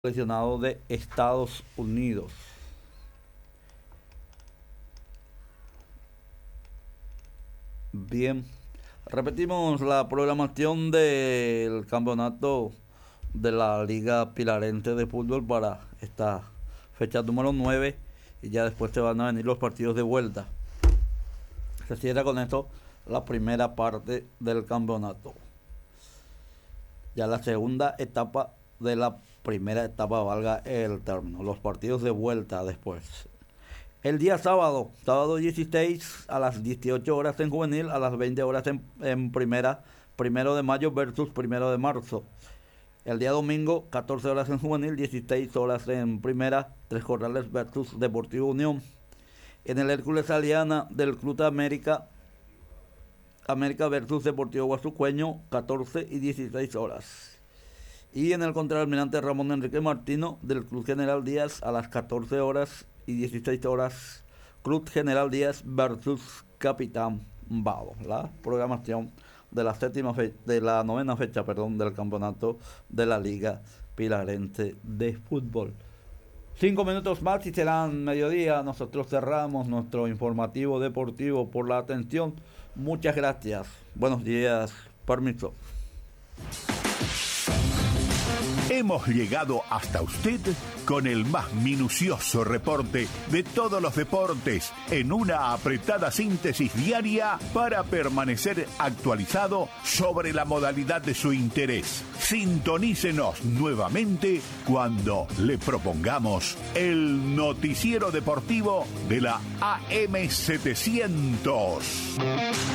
seleccionado de Estados Unidos. Bien, repetimos la programación del campeonato de la Liga Pilarense de Fútbol para esta fecha número 9 y ya después se van a venir los partidos de vuelta. Se cierra con esto la primera parte del campeonato. Ya la segunda etapa de la primera etapa, valga el término, los partidos de vuelta después. El día sábado 16 a las 18 horas en juvenil, a las 20 horas en primera, 1 de mayo versus 1 de marzo. El día domingo 14 horas en juvenil, 16 horas en primera, Tres Corrales versus Deportivo Unión. En el Hércules Aliana del Club de América versus Deportivo Guasucueño, 14 y 16 horas. Y en el contraalmirante Ramón Enrique Martino del Club General Díaz a las 14 horas y 16 horas, Club General Díaz versus Capitán Bado. La programación de la novena fecha del campeonato de la Liga Pilarense de Fútbol. 5 minutos más y serán mediodía. Nosotros cerramos nuestro informativo deportivo por la atención. Muchas gracias. Buenos días. Permiso. Hemos llegado hasta usted con el más minucioso reporte de todos los deportes en una apretada síntesis diaria para permanecer actualizado sobre la modalidad de su interés. Sintonícenos nuevamente cuando le propongamos el noticiero deportivo de la AM700.